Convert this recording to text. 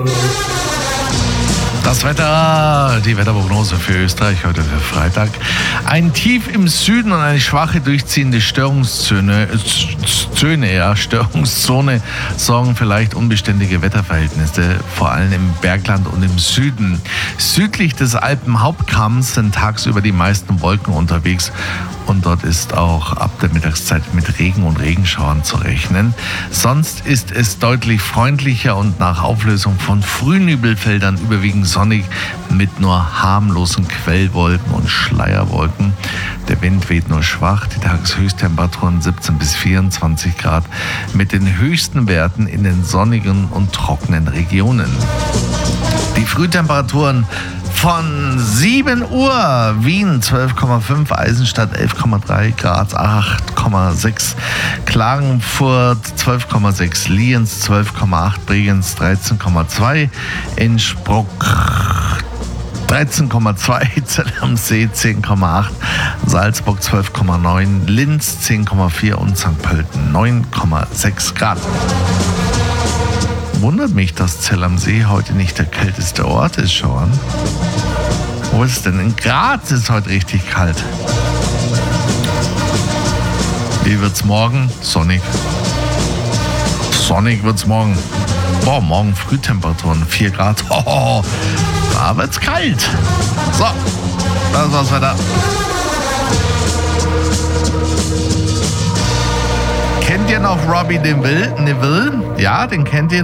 Das Wetter, die Wetterprognose für Österreich heute für Freitag. Ein Tief im Süden und eine schwache durchziehende Störungszone sorgen für leicht unbeständige Wetterverhältnisse, vor allem im Bergland und im Süden. Südlich des Alpenhauptkamms sind tagsüber die meisten Wolken unterwegs und dort ist auch ab der Mittagszeit mit Regen und Regenschauern zu rechnen. Sonst ist es deutlich freundlicher und nach Auflösung von Frühnebelfeldern überwiegend sonnig mit nur harmlosen Quellwolken und Schleierwolken. Der Wind weht nur schwach, die Tageshöchsttemperaturen 17 bis 24 Grad mit den höchsten Werten in den sonnigen und trockenen Regionen. Die Frühtemperaturen von 7 Uhr, Wien 12,5, Eisenstadt 11,3, Graz 8,6, Klagenfurt 12,6, Lienz 12,8, Bregenz 13,2, Innsbruck 13,2, Zell am See 10,8, Salzburg 12,9, Linz 10,4 und St. Pölten 9,6 Grad. Wundert mich, dass Zell am See heute nicht der kälteste Ort ist, schon. Wo ist es denn? In Graz ist heute richtig kalt. Wie wird's morgen? Sonnig. Sonnig wird's morgen. Boah, morgen Frühtemperaturen 4 Grad. Oh, da wird's kalt. So, das war's Wetter. Kennt ihr noch Robbie Neville? Ja, den kennt ihr.